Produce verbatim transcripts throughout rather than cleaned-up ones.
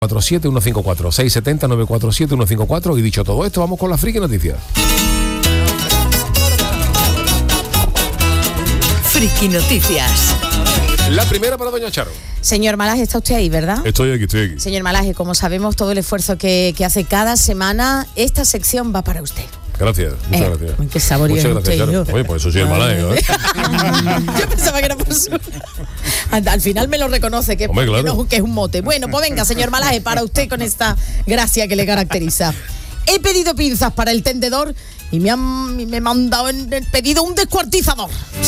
cuatro siete uno cinco cuatro, seis siete cero nueve cuatro siete uno cinco cuatro. Y dicho todo esto, vamos con la friki noticias. Friki Noticias. La primera para doña Charo. Señor Malaje, está usted ahí, ¿verdad? Estoy aquí, estoy aquí. Señor Malaje, como sabemos todo el esfuerzo que, que hace cada semana, esta sección va para usted. Gracias, muchas eh, gracias. Qué saborío. Muchas gracias, Charo. Oye, pues eso sí es Malaje, ¿eh? Yo pensaba que era por su... Al final me lo reconoce, que, Hombre, claro. no, que es un mote. Bueno, pues venga, señor Malaje, para usted con esta gracia que le caracteriza. He pedido pinzas para el tendedor y me han me han mandado en el pedido un descuartizador.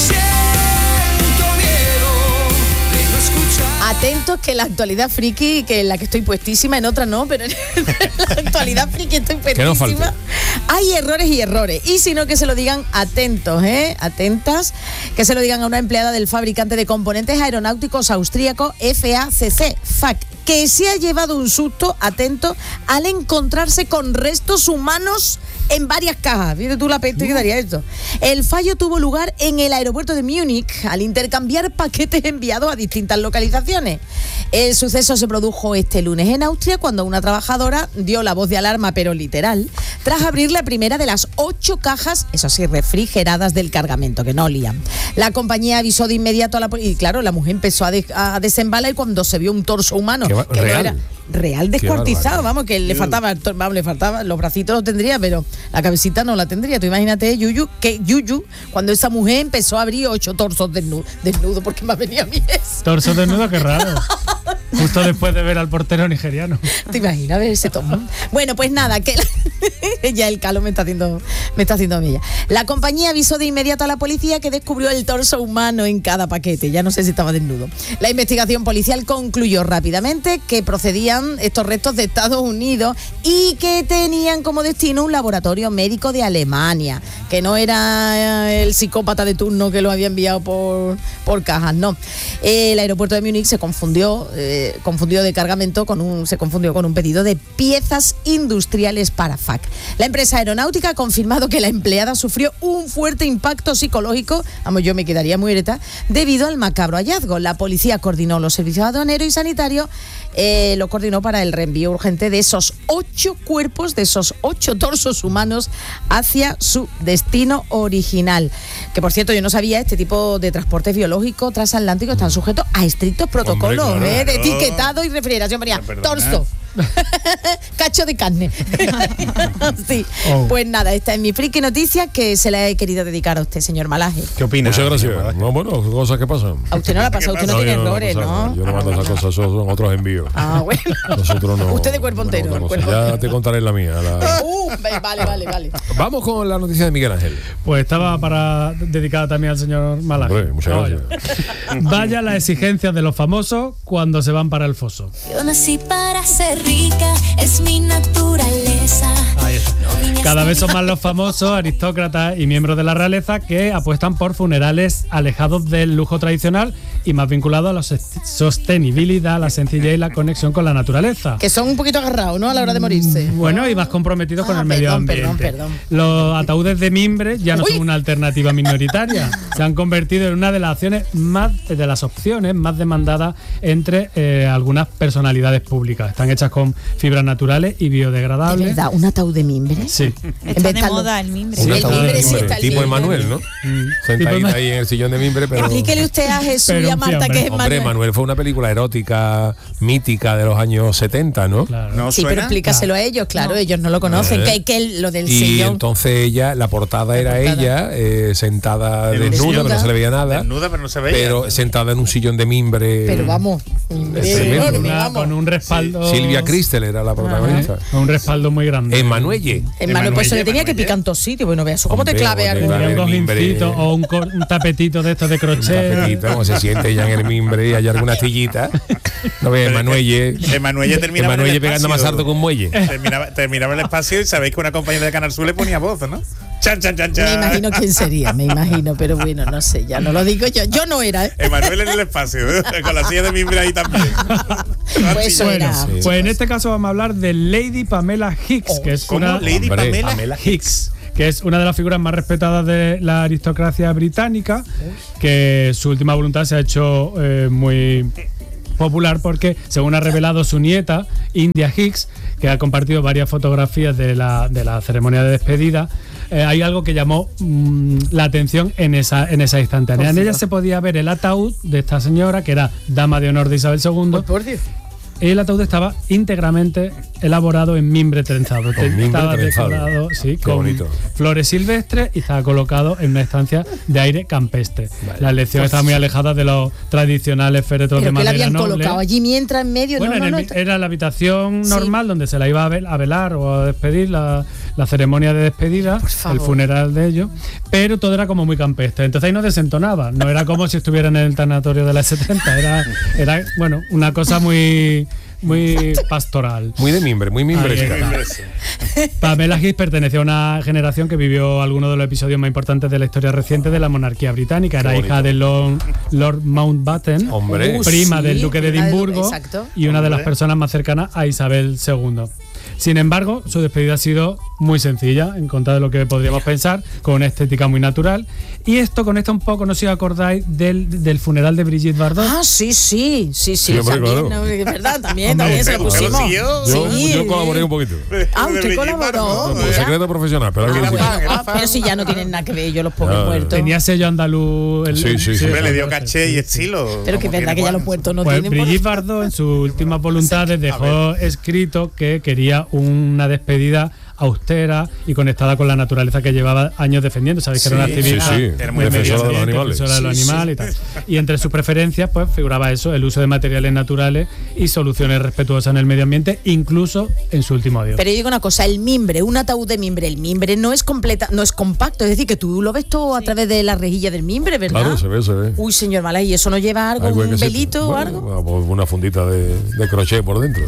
Atentos que la actualidad friki, que en la que estoy puestísima, en otra no, pero en la actualidad friki estoy puestísima. no falte. Hay errores y errores. Y si no, que se lo digan atentos, ¿eh? Atentas, que se lo digan a una empleada del fabricante de componentes aeronáuticos austríaco F A C C, F A C, que se ha llevado un susto, atento, al encontrarse con restos humanos en varias cajas. Fíjate tú la peste que daría esto. El fallo tuvo lugar en el aeropuerto de Múnich al intercambiar paquetes enviados a distintas localizaciones. El suceso se produjo este lunes en Austria cuando una trabajadora dio la voz de alarma, pero literal, tras abrir la primera de las ocho cajas, eso sí, refrigeradas del cargamento, que no olían. La compañía avisó de inmediato a la policía y claro, la mujer empezó a, de- a desembalar y cuando se vio un torso humano, Qué va- que no real. era real descuartizado, barbaridad. vamos, que le faltaba, vamos, le faltaba, los bracitos los tendría, pero la cabecita no la tendría. Tú imagínate, Yuyu, que Yuyu, cuando esa mujer empezó a abrir ocho torsos desnudos, desnudo, porque me ha venido a mí eso. Torso desnudo, qué raro. Justo después de ver al portero nigeriano. ¿Te imaginas ver ese tomo? Bueno, pues nada, que la... ya el calo me está haciendo me está haciendo mella. La compañía avisó de inmediato a la policía que descubrió el torso humano en cada paquete. Ya no sé si estaba desnudo. La investigación policial concluyó rápidamente que procedían estos restos de Estados Unidos y que tenían como destino un laboratorio médico de Alemania, que no era el psicópata de turno que lo había enviado por, por cajas, no. El aeropuerto de Múnich se confundió eh, confundió de cargamento con un se confundió con un pedido de piezas industriales para F A C. La empresa aeronáutica ha confirmado que la empleada sufrió un fuerte impacto psicológico, vamos, yo me quedaría muy ereta, debido al macabro hallazgo. La policía coordinó los servicios aduaneros y sanitarios, eh, lo coordinó para el reenvío urgente de esos ocho cuerpos, de esos ocho torsos humanos hacia su destino original. Que por cierto, yo no sabía, este tipo de transportes biológicos transatlánticos están sujetos a estrictos protocolos, Hombre, ¿eh? claro. de etiquetado y refrigeración. María, torso. Cacho de carne. Sí. Oh. Pues nada, esta es mi friki noticia que se la he querido dedicar a usted, señor Malaje. ¿Qué opina? Muchas gracias. No, bueno, cosas que pasan. A usted no la pasa, usted no, No, tiene yo no errores, pasa nada. ¿no? Yo no mando esas cosas, esos son otros envíos. Ah, bueno. Nosotros no. Usted de cuerpo no entero, mandamos cuerpo cosas. Ya entero. te contaré la mía. la- Uh, vale, vale, vale. Vamos con la noticia de Miguel Ángel. Pues estaba para dedicada también al señor Malaje. Hombre, muchas Vaya. gracias. Vaya las exigencias de los famosos cuando se van para el foso. Yo nací para ser rica, es mi naturaleza. Ahí está. Cada vez son más los famosos, aristócratas y miembros de la realeza que apuestan por funerales alejados del lujo tradicional y más vinculados a la sos- sostenibilidad, la sencillez y la conexión con la naturaleza. Que son un poquito agarrados, ¿no? A la hora de morirse. Bueno, y más comprometidos con Ah, el medio perdón, ambiente. perdón, perdón. Los ataúdes de mimbre ya no Uy. son una alternativa minoritaria. Se han convertido en una de las acciones más, de las opciones más demandadas entre eh, algunas personalidades públicas. Están hechas con fibras naturales y ¿De biodegradables. verdad? ¿Un ataúd de mimbre? Sí. Está de moda el mimbre. Sí, Un el ataúd de mimbre sí mimbre, está el tipo mimbre. Emanuel, ¿no? Mm. Sentadita Tipo- ahí en el sillón de mimbre, pero... Explíquele usted a Jesús Pero y a un Marta fiambre. que es Hombre, Manuel. Manuel fue una película erótica, mítica de los años setenta, ¿no? Claro. ¿No Sí, suena? pero explícaselo a ellos, claro, ellos no lo conocen. Eh. Que hay que lo del Y sillón. entonces ella, la portada era portada. ella, eh, sentada Desnuda. desnuda, pero no se le veía nada. Desnuda, pero no se veía. Pero sentada en un sillón de mimbre. Pero vamos. Es tremendo, enorme, ¿no? Una- vamos. con un respaldo. Silvia Cristel era la protagonista. Con un respaldo muy grande. Emanuelle. Hermano, pues se le Emanuelle, tenía que Emanuelle. picar en todos sitios. Bueno, vea, eso cómo te Hombre, clave cómo te algo. clave. Un el mimbre. cojincito o un, co- un tapetito de estos de crochet. Tapetito, como se siente ella en el mimbre y hay alguna astillita. No ve, Emanuelle. Emanuelle terminaba en el Emanuelle pegando más espacio. alto que un muelle. Terminaba, terminaba el espacio y sabéis que una compañera de Canal Sur le ponía voz, ¿no? Chan, chan, chan, chan. Me imagino quién sería, me imagino, pero bueno, no sé, ya no lo digo yo. Yo no era, ¿eh? Emanuel en el espacio, ¿eh? Con la silla de mimbre ahí también. Pues eso Bueno, era. Sí. pues en este caso vamos a hablar de Lady Pamela Hicks, que es ¿Cómo? una Lady Hombre, Pamela, Pamela Hicks, que es una de las figuras más respetadas de la aristocracia británica, que su última voluntad se ha hecho eh, muy popular porque, según ha revelado su nieta, India Hicks, que ha compartido varias fotografías de la, de la ceremonia de despedida, eh, hay algo que llamó mmm, la atención en esa, en esa instantánea. En ella se podía ver el ataúd de esta señora, que era dama de honor de Isabel segundo. Pues por Dios. El ataúd estaba íntegramente elaborado en mimbre trenzado. Con mimbre estaba trenzado. decorado, sí, Qué con bonito. flores silvestres y estaba colocado en una estancia de aire campestre. Vale. La elección estaba muy alejada de los tradicionales féretros de ¿Pero qué le madera habían noble. colocado allí mientras en medio? Bueno, no, en no, el- no, era la habitación Sí. normal donde se la iba a, vel- a velar o a despedir, la, la ceremonia de despedida, Por favor. el funeral de ellos, pero todo era como muy campestre. Entonces ahí no desentonaba, no era como si estuvieran en el tanatorio de la setenta, era, era bueno, una cosa muy, muy pastoral. Muy de mimbre, muy Ahí mimbresca. está. Pamela Hicks pertenecía a una generación que vivió algunos de los episodios más importantes de la historia reciente de la monarquía británica. Era bonito. hija de Lord, Lord Mountbatten, Hombre. Uh, prima sí, del duque de prima del duque, Edimburgo exacto. y una de las Hombre. personas más cercanas a Isabel segundo. Sin embargo, su despedida ha sido muy sencilla, en contra de lo que podríamos pensar, con una estética muy natural. Y esto conecta un poco, no sé si os acordáis, del, del funeral de Brigitte Bardot. Ah, sí, sí, sí, sí, Sí, hombre, también, claro. ¿no? Es verdad, también, Hombre, también se lo ¿usted lo pusimos. siguió? Yo, Sí. yo colaboré un poquito. Ah, De usted Brigitte colaboró. Bardot, Por mira. secreto profesional, pero Ah, hay que decir. bueno, Era ah, fan. pero si ya no tienen nada que ver ellos los pobres Ah, muertos. Tenía sello andaluz. El, Sí, sí, sí. Siempre le dio sí, caché y sí. estilo. Pero que es como verdad tiene que ya Juan. los muertos no Pues tienen por- Brigitte Bardot en sus últimas voluntades dejó escrito que quería una despedida austera y conectada con la naturaleza que llevaba años defendiendo. Sabéis que era una Sí, activista sí, sí. muy Era muy Defensora de los medioambiente, animales. defensora de los Sí, sí. animales y tal. Y entre sus preferencias pues figuraba eso, el uso de materiales naturales y soluciones respetuosas en el medio ambiente, incluso en su último adiós. Pero yo digo una cosa, el mimbre, un ataúd de mimbre, el mimbre no es completa, no es compacto, es decir, que tú lo ves todo a través de la rejilla del mimbre, ¿verdad? Claro, se ve, se ve. Uy, señor Malay, ¿y eso no lleva algo, Hay un huequecito. velito o Bueno, algo? pues una fundita de, de crochet por dentro.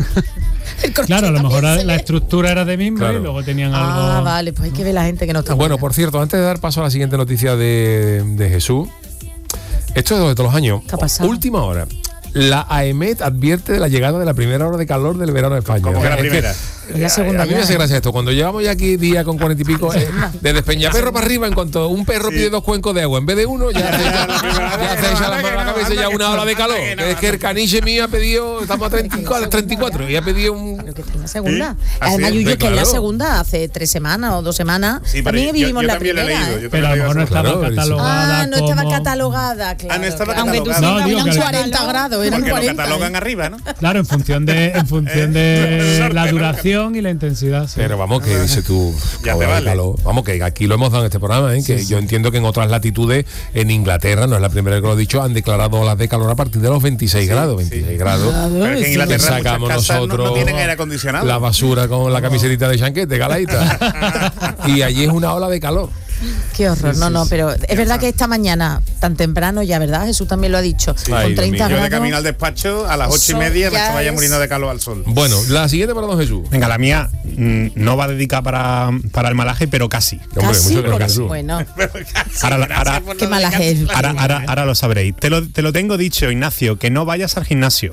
El crochet Claro, a lo mejor también se la ve. estructura era de mimbre Claro. y luego tenían Ah, algo. vale, pues hay que ver la gente que no está Bueno, buena. por cierto, antes de dar paso a la siguiente noticia de, de Jesús, esto es de todos los años. ¿Qué ha pasado? Última hora. La AEMET advierte de la llegada de la primera hora de calor del verano de España. ¿Cómo que la Es primera? Es la segunda a mí me ya. hace gracia esto. Cuando llevamos ya aquí día con cuarenta y pico, eh, desde Peñaperro para arriba, en cuanto un perro pide dos cuencos de agua, en vez de uno, ya, se echa- ya se echa la mano a la cabeza y ya una ola de calor. Que es que el caniche mío ha pedido, estamos a treinta y cuatro, treinta y cuatro, y ha pedido un. Pero que es la segunda. Sí, así Además, es. Yuyu, Hombre, que es la claro. segunda, hace tres semanas o dos semanas. Sí, pero también yo- vivimos yo la también lo he primera. leído, ¿eh? yo Pero a lo mejor no estaba Claro, catalogada. Ah, no estaba como- catalogada, claro. Ah, no estaba claro. Aunque tú catalogada. No, sepas digo que que- no cuarenta grados, eran Porque lo cuarenta. catalogan ¿eh? arriba, ¿no? Claro, en función de, en función de Sorte, la ¿no? duración y la intensidad. sí. Pero vamos, que dices tú, Ya ola te de vale. calor. Vamos, que aquí lo hemos dado en este programa, ¿eh? que yo entiendo que en otras latitudes, en Inglaterra, no es la primera vez que lo he dicho, han declarado olas de calor a partir de los veintiséis grados. veintiséis grados. Pero es que en Inglaterra muchas Sacamos casas no- nosotros no tienen aire acondicionado. la basura con la camisetita de chanquete, galadita. Y allí es una ola de calor. Qué horror, no, no, pero es verdad que esta mañana, tan temprano ya, ¿verdad? Jesús también lo ha dicho, Ay, con Dios treinta mío. Yo de grados. camino al despacho a las ocho y Eso media me ya estaba ya es- muriendo de calor al sol. Bueno, la siguiente para don Jesús. Venga, la mía mm, no va dedicada para, para el malaje, pero casi. Hombre, Casi, muchas gracias, porque- Jesús. bueno, Ahora, ahora, qué mala gente. ahora, ahora, ahora lo sabréis. Te lo, te lo tengo dicho, Ignacio, que no vayas al gimnasio.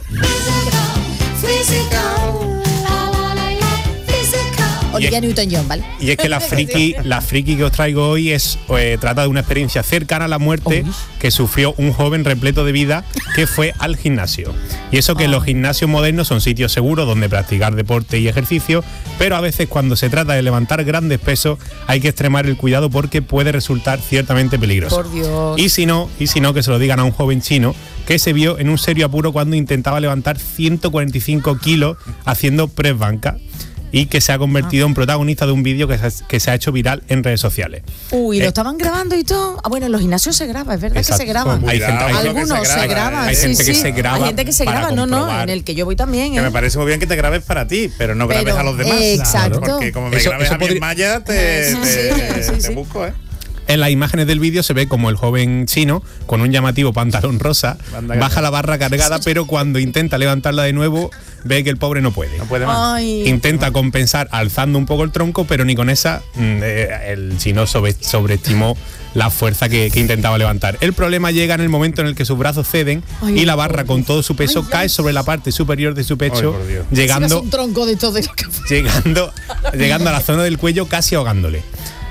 Olivia Newton-John, ¿vale? Y es que la friki, la friki que os traigo hoy es eh, trata de una experiencia cercana a la muerte que sufrió un joven repleto de vida que fue al gimnasio. Y eso que los gimnasios modernos son sitios seguros donde practicar deporte y ejercicio, pero a veces cuando se trata de levantar grandes pesos hay que extremar el cuidado porque puede resultar ciertamente peligroso. Por Dios. Y si no, y si no, que se lo digan a un joven chino que se vio en un serio apuro cuando intentaba levantar ciento cuarenta y cinco kilos haciendo press banca y que se ha convertido en protagonista de un vídeo que, se- que se ha hecho viral en redes sociales. Uy, ¿lo Eh, estaban grabando y todo? Ah, bueno, en los gimnasios se graba, es verdad Exacto. que se graban. Hay gente- hay gente Algunos que se se, graba, graban, hay sí, gente que sí. se graba Hay gente que se para graba, no, no, comprobar. en el que yo voy también, Que ¿eh? me parece muy bien que te grabes para ti, pero no grabes Pero, a los demás. eh, exacto. Porque como me Eso- grabes eso a mí en podría- Maya, te, Sí, te- sí, sí, te sí. busco, ¿eh? En las imágenes del vídeo se ve como el joven chino, con un llamativo pantalón rosa, Banda baja gata. la barra cargada, pero cuando intenta levantarla de nuevo, ve que el pobre no puede. No puede más. Ay, Intenta compensar alzando un poco el tronco, pero ni con esa mm, eh, el chino sobre- sobreestimó la fuerza que, que intentaba levantar. El problema llega en el momento en el que sus brazos ceden Ay, y la por barra Dios. con todo su peso Ay, cae ay. sobre la parte superior de su pecho, Ay, por Dios. si llegando, un tronco de todo lo que fue. llegando, llegando a la zona del cuello casi ahogándole.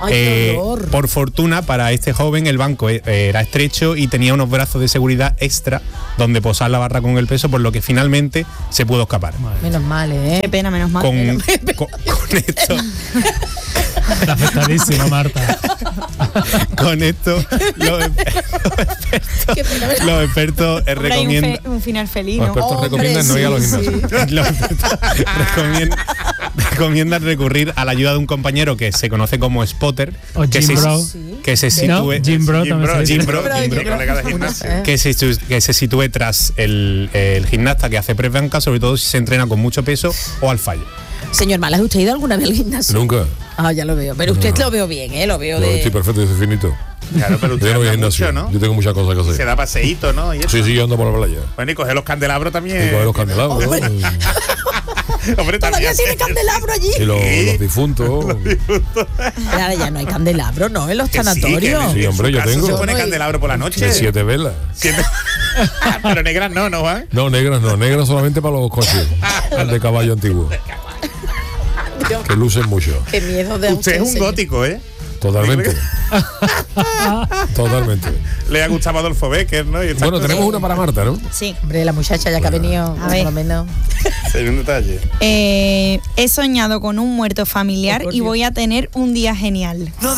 Ay, Eh, qué horror. por fortuna para este joven el banco eh, era estrecho y tenía unos brazos de seguridad extra donde posar la barra con el peso, por lo que finalmente se pudo escapar. Menos mal, ¿eh? Qué pena, menos mal. Con, con, con esto, Está afectadísimo, Marta. con esto los, expertos, Qué pena, menos- los expertos eh, Hombre, hay un, recomiendan fe- un final feliz, Los ¿no? expertos Hombre, recomiendan no ir a los sí, sí. gimnasios. los expertos recomiendan, recomiendan recurrir a la ayuda de un compañero que se conoce como spotter, O que Jim se, Bro. que se No, sitúe Jim Bro Jim también Bro, se dice. Jim Bro, Pero Jim Bro, Jim colega de Bro. gimnasio. ¿Eh? que se, situ- que se sitúe tras el, el gimnasta que hace press banca, sobre todo si se entrena con mucho peso o al fallo. Señor Malas, ¿usted ha ido alguna vez al gimnasio? Nunca. Ah, ya lo veo. Pero usted lo veo bien, ¿eh? Lo veo Yo de... estoy perfecto, yo soy finito. Claro, pero usted Yo no voy al anda gimnasio. mucho, ¿no? Yo tengo muchas cosas que Se hacer. da paseíto, ¿no? Y eso. Sí, sí, yo ando por la playa. Bueno, y coger los candelabros también. Y coger los candelabros. Hombre, Todavía también. tiene candelabro allí. Y los, los difuntos. Pero ahora ya no hay candelabro, ¿no? En los Que sí, que sanatorios. en Sí, hombre, su yo casa tengo. Se pone Yo no- candelabro por la noche. De siete velas. Siete- Pero negras no, ¿no, Juan? No, negras no, negras solamente para los coches. El de caballo antiguo. Que lucen mucho. Qué miedo de Usted es un señor. gótico, ¿eh? Totalmente. Totalmente. Le ha gustado Adolfo Becker, ¿no? Y estas Bueno, cosas. tenemos una para Marta, ¿no? Sí. Hombre, la muchacha ya que ha venido, A por ver. lo menos. Hay un detalle. Eh, he soñado con un muerto familiar Oh, por y Dios. voy a tener un día genial. Otra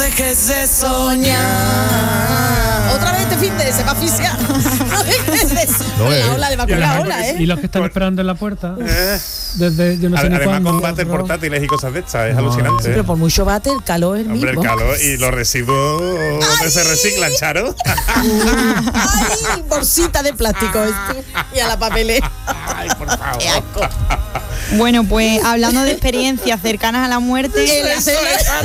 vez este fin de se va a asfixiar. No dejes de eso. No, la eh. ola le va a Ya coger la la ola, ola, Y ¿eh? los que están esperando en la puerta, Eh, desde yo no sé ni Además, cuándo. con váter portátiles y cosas de estas. Es No, alucinante. Sí, ¿eh? pero por mucho bate, el calor es el Hombre, el mismo. calor y los residuos ¿dónde se reciclan, Charo? Ay, bolsita de plástico esto. Y a la papelera. Ay, por favor. Qué asco. Bueno, pues hablando de experiencias cercanas a la muerte, En la cena.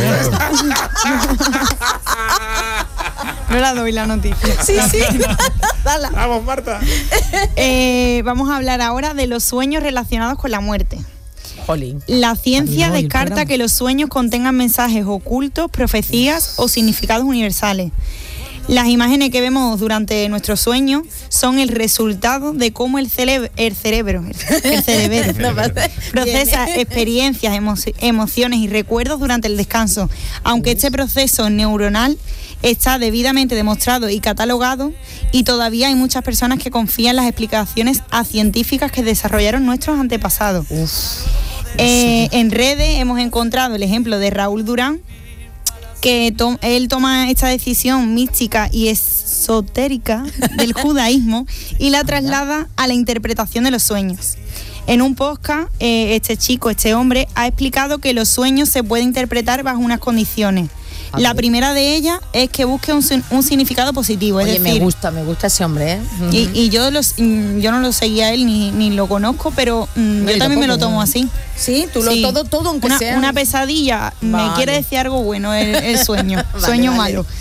no la doy la noticia. Sí, sí. Dala. Vamos, Marta. Eh, vamos a hablar ahora de los sueños relacionados con la muerte. Jolín. La ciencia Ay, no, y el descarta programa. que los sueños contengan mensajes ocultos, profecías o significados universales. Las imágenes que vemos durante nuestros sueños son el resultado de cómo el, cele- el cerebro, el cerebro No pasa. procesa Bien. experiencias, emo- emociones y recuerdos durante el descanso. Aunque este proceso neuronal está debidamente demostrado y catalogado, y todavía hay muchas personas que confían en las explicaciones a científicas que desarrollaron nuestros antepasados. Eh, en redes hemos encontrado el ejemplo de Raúl Durán, que to- él toma esta decisión mística y esotérica del judaísmo y la traslada a la interpretación de los sueños. En un podcast, eh, este chico, este hombre, ha explicado que los sueños se pueden interpretar bajo unas condiciones. A La ver. primera de ellas es que busque un, sin- un significado positivo, es Oye, me decir, gusta, me gusta ese hombre, ¿eh? y, y yo, los, mm, yo no lo seguía a él ni, ni lo conozco, pero mm, No, yo yo también me lo tampoco, tomo no. así. Sí, tú lo Sí. todo, todo, aunque una, sea. una pesadilla me Vale. quiere decir algo bueno el, el sueño, Vale, sueño vale. malo.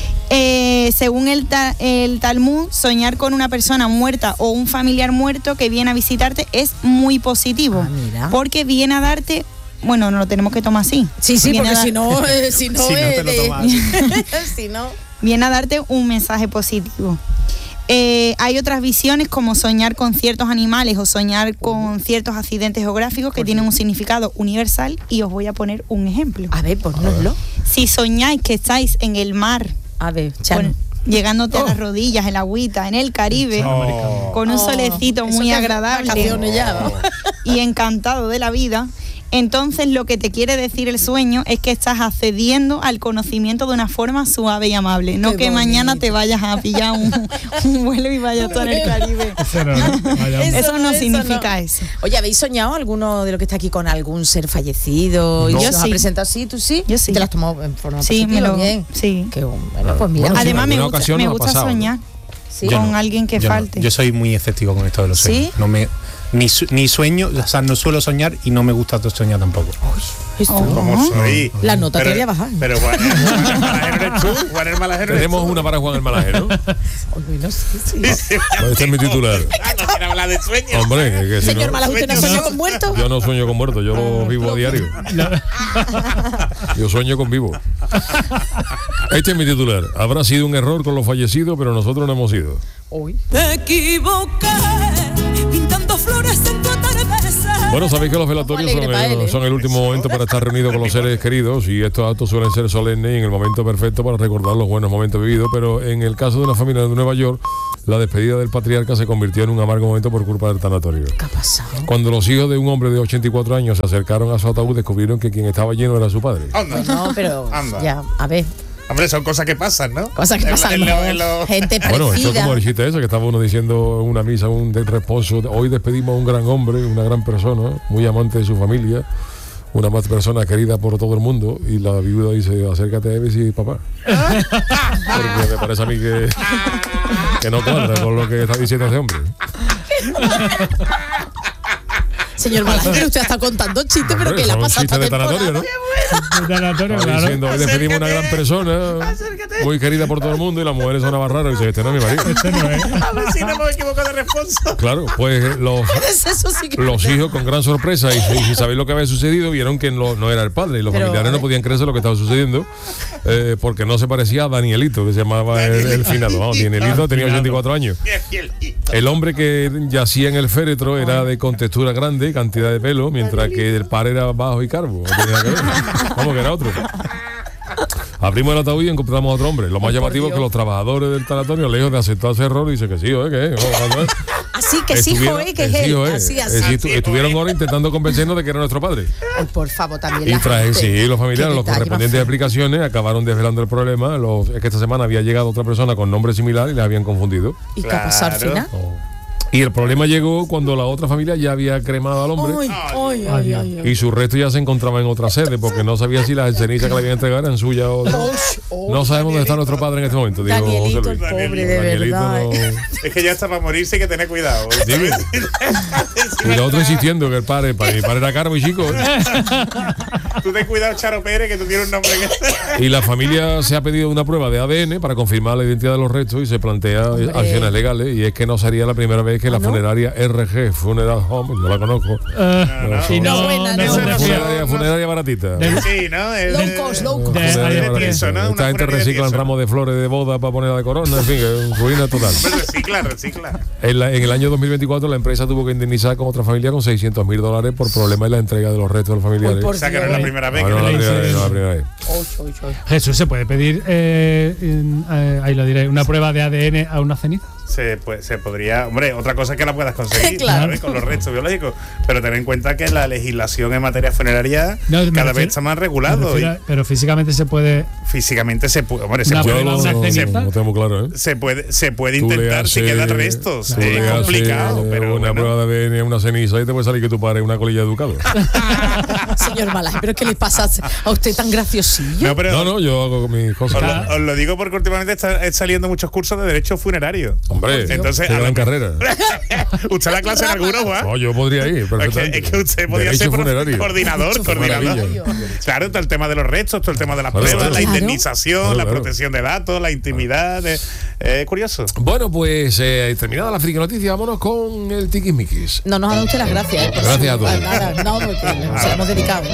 Eh, según el, ta- el Talmud, soñar con una persona muerta o un familiar muerto que viene a visitarte es muy positivo, Ah, mira. porque viene a darte, bueno, no lo tenemos que tomar así. Sí, sí, Viene a porque dar- si no, eh, si no, Si no eh, te lo de- tomas. si no. viene a darte un mensaje positivo. Eh, hay otras visiones como soñar con ciertos animales o soñar con ciertos accidentes geográficos que tienen un significado universal, y os voy a poner un ejemplo. A ver, ponnoslo. Si soñáis que estáis en el mar, A ver, Chano. con- llegándote a las rodillas, el agüita, en el Caribe, Oh. con un Oh, solecito eso muy que es agradable vacaciones ya, ¿no? y encantado de la vida, entonces lo que te quiere decir el sueño es que estás accediendo al conocimiento de una forma suave y amable, no Qué que mañana bonito. te vayas a pillar un, un vuelo y vayas tú en el Caribe. Eso no, vaya, Eso Eso no no, eso significa no. eso. Oye, ¿habéis soñado alguno de lo que está aquí con algún ser fallecido? ¿Y No. se Yo os ha sí. presentado así? ¿Tú sí? Yo sí. ¿Te las has tomado en forma Sí, me positiva? lo. Bien. Sí. Qué bueno, pues mira. Bueno, sí, Además en me alguna gusta, ocasión me nos ha gusta pasado, ¿no? soñar Sí. Yo con no, alguien que yo no. falte. Yo soy muy escéptico con esto de los sueños. ¿Sí? No me, ni, su- ni sueño, o sea, no suelo soñar y no me gusta soñar tampoco. Esto. Oh. ¿Cómo soy? La nota te Pero- voy a bajar. Pero Juan, Juan el Malajero eres tú. Juan el Malajero eres Tenemos tú. una para Juan el Malaje, ¿no? Bueno, sí, sí. Sí, Pues este es mi titular. Ah, no quiero hablar de sueños. Hombre, que, que si Señor no, Malas, ¿usted no sueña con muertos? yo no sueño con muertos, yo lo vivo a diario. Yo sueño con vivo. Este es mi titular. Habrá sido un error con los fallecidos, pero nosotros no hemos ido. Uy. Me equivoqué pintando flores en tu atardecer. Bueno, sabéis que los velatorios son el, son el último momento para estar reunidos con los seres queridos y estos actos suelen ser solemnes y en el momento perfecto para recordar los buenos momentos vividos, pero en el caso de una familia de Nueva York, la despedida del patriarca se convirtió en un amargo momento por culpa del tanatorio. ¿Qué ha pasado? Cuando los hijos de un hombre de ochenta y cuatro años se acercaron a su ataúd, descubrieron que quien estaba lleno era su padre. Anda. No, pero Anda. ya, a ver, Hombre, son cosas que pasan, ¿no? cosas que En- pasan, en ¿no? lo- en lo- Gente Bueno, esto es parecida. como el chiste ese que estaba uno diciendo en una misa, un del responso, hoy despedimos a un gran hombre, una gran persona, muy amante de su familia, una más persona querida por todo el mundo, y la viuda dice, acércate a él y dice, papá. Porque me parece a mí que, que no cuadra con lo que está diciendo ese hombre. Señor Malaje, pero usted está contando chistes, pero Hombre, que le ha son pasado chistes esta de tanatorio, temporada. ¿no? El tanatorio, Está claro. diciendo, hoy despedimos a una gran persona, muy querida por todo el mundo, y las mujeres son raras, y dice, este no es mi marido. Este no es. A ver si no me equivoco de respuesta. Claro, pues los, Eso sí que- los hijos con gran sorpresa y, y sin saber lo que había sucedido vieron que no, no era el padre y los Pero, familiares a no ver. podían creerse lo que estaba sucediendo eh, porque no se parecía a Danielito, que se llamaba el, el finado. Vamos, Danielito tenía ochenta y cuatro años. El hombre que yacía en el féretro era de contextura grande y cantidad de pelo, mientras que el par era bajo y calvo. No tenía nada que ver. Vamos, que era otro. Abrimos el ataúd y encontramos a otro hombre. Lo más llamativo es que los trabajadores del tanatorio, lejos de aceptar ese error, dicen que sí, ¿eh? ¿Qué? Así que es hijo, ¿eh? Que es él. hijo, ¿eh? Así, Es así. decir, tu- estuvieron ahora intentando convencernos de que era nuestro padre. Ay, por favor, también Y la tras gente. sí, los familiares, Qué los detalle correspondientes más explicaciones acabaron desvelando el problema. Los, es que esta semana había llegado otra persona con nombre similar y les habían confundido. feo. ¿Y qué ha pasado al Claro. final? Y el problema llegó cuando la otra familia ya había cremado al hombre. Ay, ay, ay, ay, ay. Y su resto ya se encontraba en otra sede porque no sabía si las cenizas que le habían entregado eran suyas o no. No sabemos dónde está nuestro padre en este momento, dijo Danielito, José el Luis. pobre, de Danielito verdad. no- Es que ya está para morirse y hay que tener cuidado. Dime. Y la otra insistiendo que el padre, para mi padre era caro y chico. ¿eh? Tú ten cuidado, Charo Pérez, que tú tienes un nombre que... Y la familia se ha pedido una prueba de A D N para confirmar la identidad de los restos y se plantea Hombre. acciones legales. Y es que no sería la primera vez que la ¿no? funeraria R G Funeral Home, no la conozco. Eh, y no, No, buena, no no. se Eso no refiere- Funeraria, funeraria baratita. Sí, ¿no? El- Low cost, low cost. De- Funeraria de baratita. Tieso, ¿no? Una Esta gente funeraria reciclan Tieso. ramos de flores de boda para ponerla de corona, en fin, que es ruina total. Pues recicla, recicla. En, la- en el año dos mil veinticuatro la empresa tuvo que indemnizar con otra familia con seiscientos mil dólares por problemas en la entrega de los restos de los familiares. Ay, por O sea, que no es la primera vez Ah, que no, me la lo primera dicen. vez, no, la primera vez. Ay, ay, ay. Jesús, ¿se puede pedir, eh, en- eh, ahí lo diré, una prueba de A D N a una ceniza? Se, pues, se podría, hombre, otra cosa es que la puedas conseguir, Claro. ¿sabes? Con los restos biológicos, pero ten en cuenta que la legislación en materia funeraria No, me cada refiero- vez está más me regulado y refiero a- Pero físicamente se puede. físicamente se puede, hombre, se Una puede, Yo prueba, no, una no, ceniza. no tengo muy claro, ¿eh? se puede, se puede Tú le intentar si haces- quedan restos, tú le es haces complicado, pero una bueno. prueba de A D N a una ceniza y te puede salir que tu padre es una colilla de educado. Señor Malaje, ¿pero qué le pasa a usted tan graciosillo? No, pero No, no, yo hago mis Os cosas. lo, os lo digo porque últimamente están saliendo muchos cursos de derecho funerario. Hombre, Entonces, qué a gran lo- carrera. ¿Usted da clase en alguno, Juan? No, yo podría ir, Es que, perfectamente. es que usted podría Derecho ser pro- funerario. coordinador, Qué coordinador. maravilla. Claro, todo el tema de los restos, todo el tema de las Claro, pruebas, claro. la Claro. indemnización, Claro, la claro. protección de datos, la intimidad. Es eh, curioso. Bueno, pues eh, terminada la friki noticia, vámonos con el tiquismiquis. No nos ha dado usted las gracias. ¿eh? Por Gracias su- a todos. Nada, no, porque nos hemos dedicado.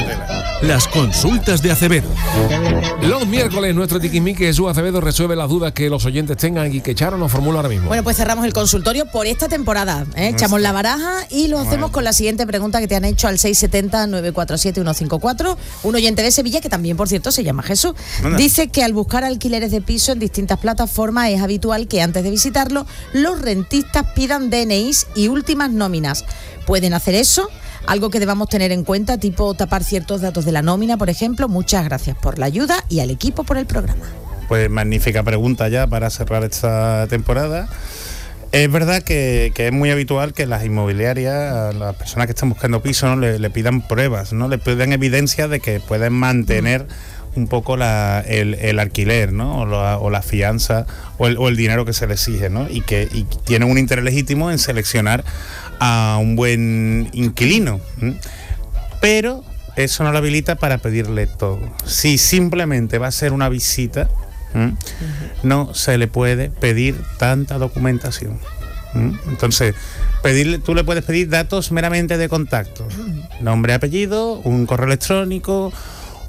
Las consultas de Acevedo. Los miércoles nuestro tiquismiquis Jesús Acevedo resuelve las dudas que los oyentes tengan y que Charo nos formula ahora mismo. Bueno, pues cerramos el consultorio por esta temporada. ¿eh? Echamos la baraja y lo hacemos con la siguiente pregunta que te han hecho al seis siete cero, nueve cuatro siete, uno cinco cuatro. Un oyente de Sevilla, que también, por cierto, se llama Jesús. Anda. Dice que al buscar alquileres de piso en distintas plataformas es habitual que antes de visitarlo los rentistas pidan D N Is y últimas nóminas. ¿Pueden hacer eso? Algo que debamos tener en cuenta, tipo tapar ciertos datos de la nómina, por ejemplo. Muchas gracias por la ayuda y al equipo por el programa. Pues magnífica pregunta ya para cerrar esta temporada. Es verdad que, que es muy habitual que las inmobiliarias, a las personas que están buscando piso, ¿no? le, le pidan pruebas, ¿no? Le pidan evidencia de que pueden mantener un poco la, el, el alquiler, ¿no? O la, o la fianza o el, o el dinero que se le exige, ¿no? Y que y tienen un interés legítimo en seleccionar a un buen inquilino. ¿m? Pero eso no lo habilita para pedirle todo. Si simplemente va a ser una visita, ¿m? no se le puede pedir tanta documentación. ¿m? Entonces, pedirle, tú le puedes pedir datos meramente de contacto, nombre, apellido, un correo electrónico,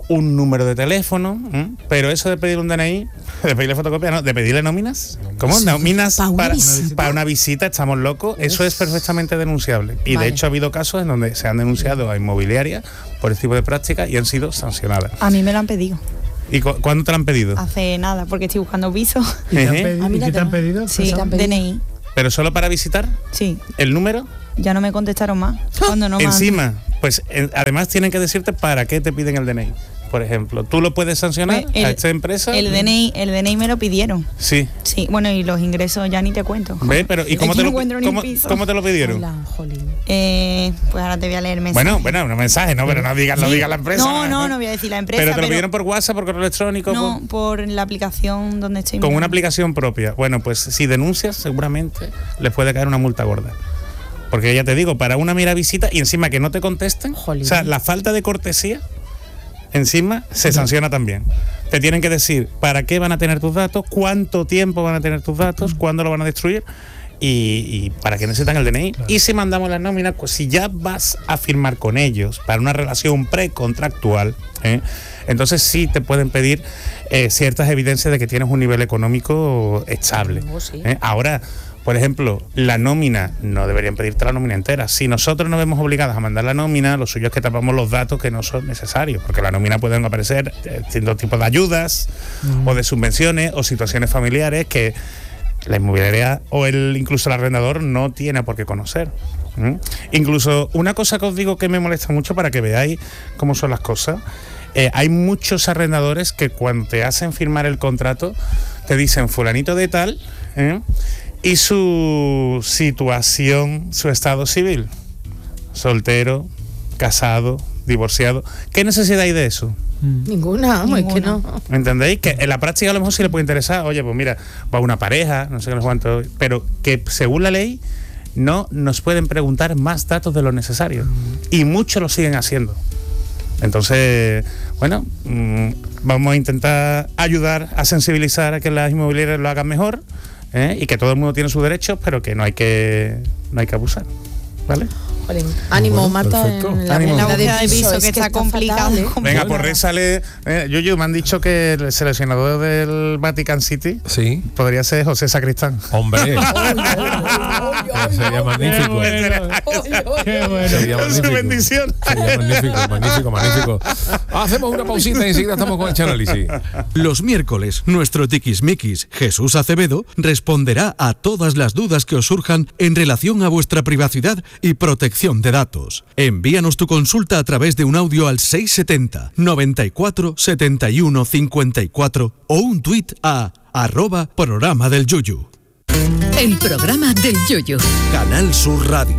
un número de teléfono, ¿eh? Pero eso de pedir un D N I, de pedirle fotocopia, no, de pedirle nóminas, ¿cómo? Sí, Nóminas para una para, visita. para una visita, estamos locos, eso es perfectamente denunciable. Y Vale. de hecho ha habido casos en donde se han denunciado a inmobiliarias por este tipo de prácticas y han sido sancionadas. A mí me lo han pedido. ¿Y cu- cuándo te lo han pedido? Hace nada, porque estoy buscando piso. ¿Y te han Ejé. pedido- Ah, mira, ¿y qué te han te- pedido? Sí, te han pedido? D N I. ¿Pero solo para visitar? Sí, ¿El número? ya no me contestaron más. Cuando no me han- Encima, pues en- además tienen que decirte para qué te piden el D N I. Por ejemplo, ¿tú lo puedes sancionar Pues el- a esta empresa? El D N I, el D N I me lo pidieron. Sí. Sí, bueno, y los ingresos ya ni te cuento. ¿Ve? Pero, ¿y cómo Aquí te, no lo, encuentro ni un cómo, piso. cómo te lo pidieron? Hola, jolín. Eh, pues ahora te voy a leer el mensaje. Bueno, bueno, un mensaje, ¿no? Pero no digas, no Sí. digas la empresa. No, no, no voy a decir la empresa. Pero te lo pidieron por WhatsApp, por correo electrónico. No, por- por la aplicación donde estoy. con una mirando. aplicación propia. Bueno, pues si denuncias, seguramente les puede caer una multa gorda. Porque ya te digo, para una mera visita y encima que no te contesten, Jolín. o sea, la falta de cortesía, encima se sanciona también. Te tienen que decir para qué van a tener tus datos, cuánto tiempo van a tener tus datos, cuándo lo van a destruir y, y para qué necesitan el D N I. Y si mandamos las nóminas, pues si ya vas a firmar con ellos para una relación precontractual, ¿eh? Entonces sí te pueden pedir eh, ciertas evidencias de que tienes un nivel económico estable. Oh, sí. ¿eh? Ahora, por ejemplo, la nómina, no deberían pedirte la nómina entera. Si nosotros nos vemos obligados a mandar la nómina, lo suyo es que tapamos los datos que no son necesarios, porque la nómina pueden aparecer eh, distintos tipos de ayudas o de subvenciones o situaciones familiares que la inmobiliaria o el incluso el arrendador no tiene por qué conocer. ¿Mm? Incluso una cosa que os digo que me molesta mucho para que veáis cómo son las cosas. Eh, hay muchos arrendadores que cuando te hacen firmar el contrato te dicen fulanito de tal, ¿eh? Y su situación, su estado civil, soltero, casado, divorciado. ¿Qué necesidad hay de eso? Ninguna, vamos, es que Ninguna. no. ¿Me entendéis? Que en la práctica a lo mejor sí le puede interesar, oye, pues mira, va una pareja, no sé qué, no sé cuánto, pero que según la ley no nos pueden preguntar más datos de lo necesario. Y muchos lo siguen haciendo. Entonces, bueno, mmm, vamos a intentar ayudar a sensibilizar a que las inmobiliarias lo hagan mejor, ¿eh? Y que todo el mundo tiene sus derechos, pero que no hay que, no hay que abusar. ¿Vale? Jolín. Ánimo, Bueno, Marta, perfecto. en la, Ánimo. en La la búsqueda de piso, es que está complicado. fatal, ¿eh? Venga, por red sale. Eh, yo, yo, me han dicho que el seleccionador del Vatican City Sí. podría ser José Sacristán. Hombre. Sería magnífico. Qué bueno. Sería Con su magnífico. bendición. Sería magnífico, magnífico, magnífico. Hacemos una pausita y enseguida estamos con este análisis. Los miércoles, nuestro tiquismiquis Jesús Acevedo responderá a todas las dudas que os surjan en relación a vuestra privacidad y protección de datos. Envíanos tu consulta a través de un audio al seiscientos setenta, noventa y cuatro, setenta y uno, cincuenta y cuatro o un tuit a arroba programa del Yuyu. El programa del Yoyo. Canal Sur Radio.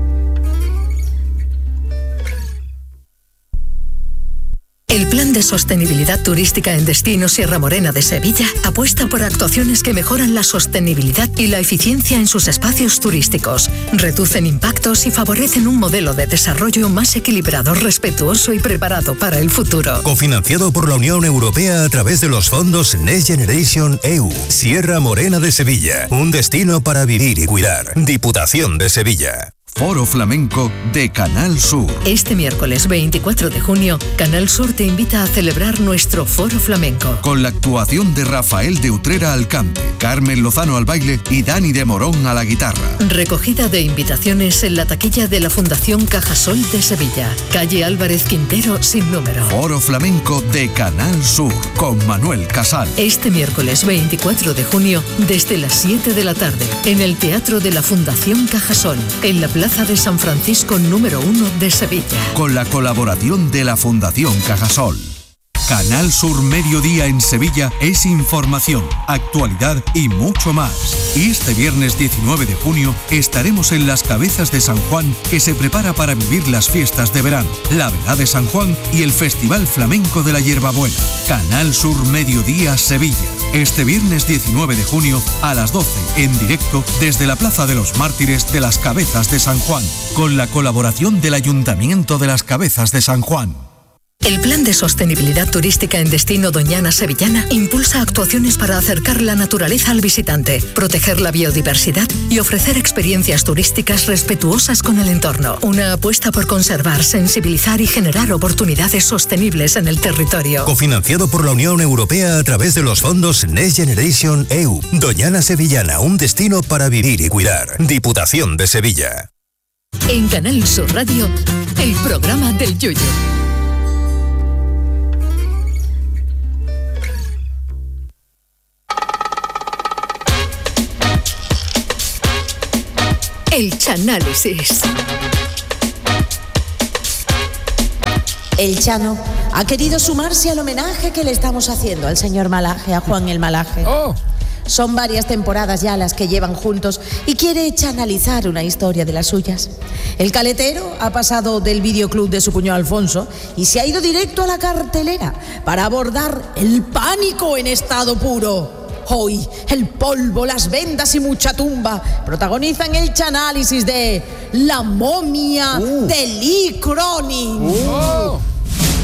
El Plan de Sostenibilidad Turística en Destino Sierra Morena de Sevilla apuesta por actuaciones que mejoran la sostenibilidad y la eficiencia en sus espacios turísticos, reducen impactos y favorecen un modelo de desarrollo más equilibrado, respetuoso y preparado para el futuro. Cofinanciado por la Unión Europea a través de los fondos Next Generation E U. Sierra Morena de Sevilla. Un destino para vivir y cuidar. Diputación de Sevilla. Foro Flamenco de Canal Sur. Este miércoles veinticuatro de junio, Canal Sur te invita a celebrar nuestro Foro Flamenco. Con la actuación de Rafael de Utrera al cante, Carmen Lozano al baile y Dani de Morón a la guitarra. Recogida de invitaciones en la taquilla de la Fundación Cajasol de Sevilla, calle Álvarez Quintero sin número. Foro Flamenco de Canal Sur con Manuel Casal. Este miércoles veinticuatro de junio, desde las siete de la tarde, en el Teatro de la Fundación Cajasol, en la Plaza de San Francisco número uno de Sevilla. Con la colaboración de la Fundación Cajasol. Canal Sur Mediodía en Sevilla es información, actualidad y mucho más. Y este viernes diecinueve de junio estaremos en las Cabezas de San Juan, que se prepara para vivir las fiestas de verano, la Velada de San Juan y el Festival Flamenco de la Hierbabuena. Canal Sur Mediodía Sevilla. Este viernes diecinueve de junio a las doce, en directo desde la Plaza de los Mártires de las Cabezas de San Juan, con la colaboración del Ayuntamiento de las Cabezas de San Juan. El Plan de Sostenibilidad Turística en Destino Doñana Sevillana impulsa actuaciones para acercar la naturaleza al visitante, proteger la biodiversidad y ofrecer experiencias turísticas respetuosas con el entorno. Una apuesta por conservar, sensibilizar y generar oportunidades sostenibles en el territorio. Cofinanciado por la Unión Europea a través de los fondos Next Generation E U. Doñana Sevillana, un destino para vivir y cuidar. Diputación de Sevilla. En Canal Sur Radio, el programa del Yoyo. El Chanálisis. El Chano ha querido sumarse al homenaje que le estamos haciendo al señor Malaje, a Juan el Malaje. Oh. Son varias temporadas ya las que llevan juntos y quiere chanalizar una historia de las suyas. El caletero ha pasado del videoclub de su cuñado Alfonso y se ha ido directo a la cartelera para abordar el pánico en estado puro. Hoy, el polvo, las vendas y mucha tumba protagonizan el chanálisis de La momia uh. de Lee Cronin. Uh.